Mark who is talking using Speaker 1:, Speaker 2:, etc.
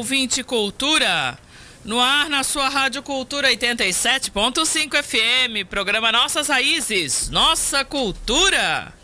Speaker 1: ouvinte Cultura. No ar, na sua Rádio Cultura 87.5 FM, programa Nossas Raízes, Nossa Cultura.